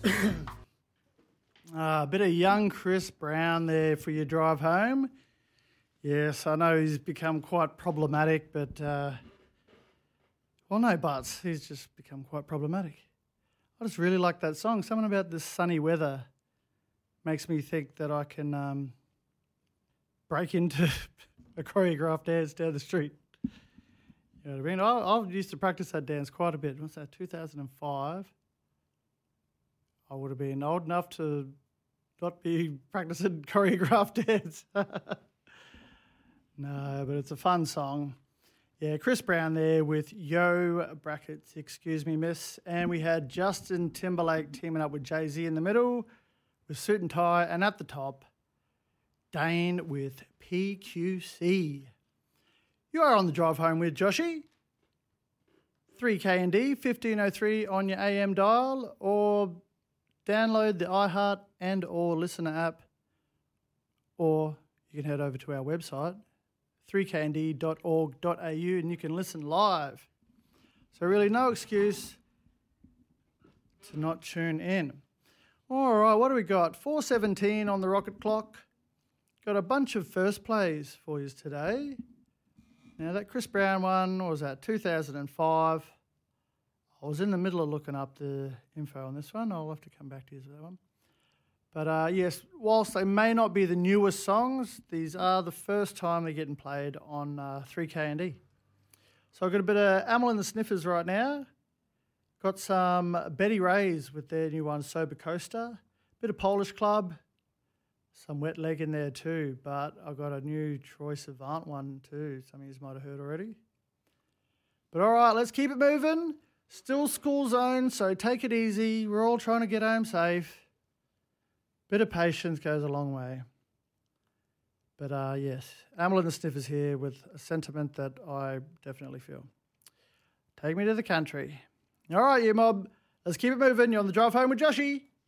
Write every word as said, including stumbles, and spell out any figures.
Uh, a bit of young Chris Brown there for your drive home. Yes, I know he's become quite problematic, but, uh, well, no buts. He's just become quite problematic. I just really like that song. Something about this sunny weather makes me think that I can um, break into a choreographed dance down the street. You know what I mean? I, I used to practice that dance quite a bit. What's that, two thousand five? I would have been old enough to not be practicing choreographed dance. No, but it's a fun song. Yeah, Chris Brown there with Yo brackets, excuse me, miss. And we had Justin Timberlake teaming up with Jay-Z in the middle with Suit and Tie. And at the top, Dane with P Q C. You are on the drive home with Joshy. three K and D, fifteen oh three on your A M dial, or download the iHeart and or Listener app, or you can head over to our website, three k n d dot org dot a u, and you can listen live. So really no excuse to not tune in. All right, what do we got? four seventeen on the rocket clock. Got a bunch of first plays for you today. Now that Chris Brown one, what was that, two thousand five. I was in the middle of looking up the info on this one. I'll have to come back to you for that one. But uh, yes, whilst they may not be the newest songs, these are the first time they're getting played on uh, three K and D. So I've got a bit of Amyl and the Sniffers right now. Got some Betty Rays with their new one, Sober Coaster. Bit of Polish Club. Some Wet Leg in there too. But I've got a new Troye Sivan one too. Some of you might have heard already. But all right, let's keep it moving. Still school zone, so take it easy. We're all trying to get home safe. Bit of patience goes a long way. But uh, yes, Amyl and the Sniffers here with a sentiment that I definitely feel. Take me to the country. All right, you mob. Let's keep it moving. You're on the drive home with Joshy.